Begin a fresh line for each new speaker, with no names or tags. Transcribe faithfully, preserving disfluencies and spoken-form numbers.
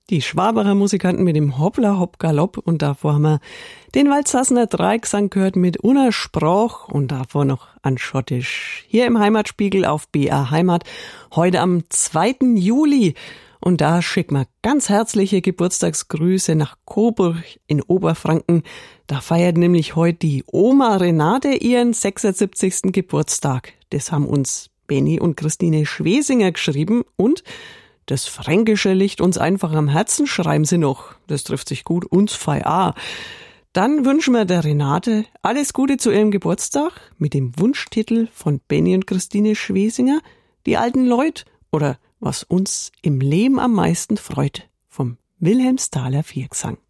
Die Schwabacher Musikanten mit dem Hoppla Hopp Galopp und davor haben wir den Waldsassener Dreigesang gehört mit Una Sprach und davor noch an Schottisch. Hier im Heimatspiegel auf B R Heimat, heute am zweiten Juli. Und da schicken wir ganz herzliche Geburtstagsgrüße nach Coburg in Oberfranken. Da feiert nämlich heute die Oma Renate ihren sechsundsiebzigsten Geburtstag. Das haben uns Benny und Christine Schwesinger geschrieben und das Fränkische liegt uns einfach am Herzen, schreiben sie noch. Das trifft sich gut, uns fei a. Dann wünschen wir der Renate alles Gute zu ihrem Geburtstag mit dem Wunschtitel von Benny und Christine Schwesinger, Die alten Leut oder Was uns im Leben am meisten freut, vom Wilhelmsthaler Viergesang.